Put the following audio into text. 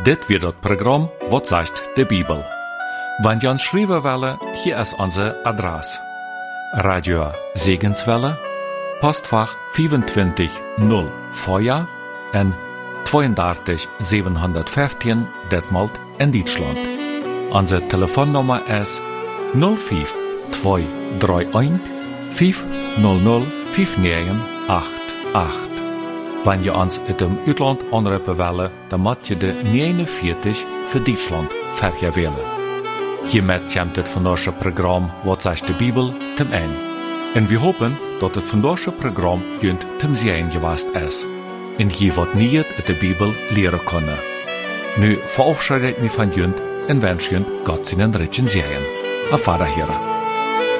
Dit wird das Programm «Was sagt die Bibel?». Wenn ihr uns schreiben wollt, hier ist unsere Adresse. Radio Segenswelle, Postfach 25 0 Feuer en 32 715 Detmold in Deutschland. Unsere Telefonnummer ist 05 231 500 5988. Wenn ihr uns in dem Uitland anrufen wollt, dann macht ihr de 49 für Deutschland vergewählen. Hiermit kommt das vandaagse Programm «Wat zegt de Bibel?» zum Ende. Und wir hoffen, dass das vandaagse Programm junt zum Sehen gewesen ist. Und je wat nieuws uit de Bibel leren kunnen. Nu verabschiede ik me van junt en wens junt Gott seinen Ritchen Sehen. Auf Wiederhören.